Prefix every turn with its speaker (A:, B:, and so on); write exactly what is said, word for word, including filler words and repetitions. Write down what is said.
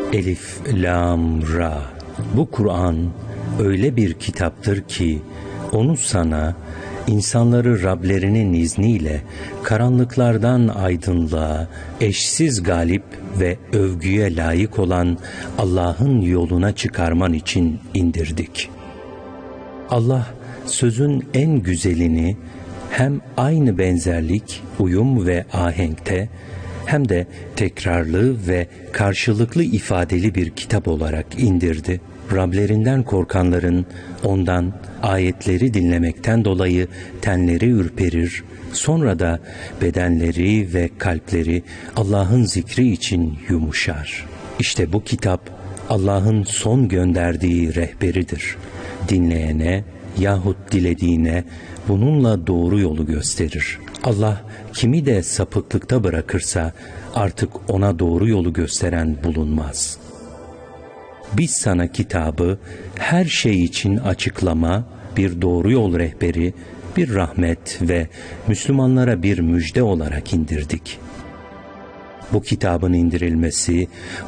A: Elif, Lam, Ra. Bu Kur'an öyle bir kitaptır ki onu sana, insanları Rablerinin izniyle karanlıklardan aydınlığa, eşsiz galip ve övgüye layık olan Allah'ın yoluna çıkarman için indirdik. Allah sözün en güzelini hem aynı benzerlik, uyum ve ahenkte hem de tekrarlı ve karşılıklı ifadeli bir kitap olarak indirdi. Rablerinden korkanların ondan ayetleri dinlemekten dolayı tenleri ürperir, sonra da bedenleri ve kalpleri Allah'ın zikri için yumuşar. İşte bu kitap Allah'ın son gönderdiği rehberidir. Dinleyene yahut dilediğine bununla doğru yolu gösterir. Allah kimi de sapıklıkta bırakırsa artık ona doğru yolu gösteren bulunmaz. Biz sana kitabı her şey için açıklama, bir doğru yol rehberi, bir rahmet ve Müslümanlara bir müjde olarak indirdik. Bu kitabın indirilmesi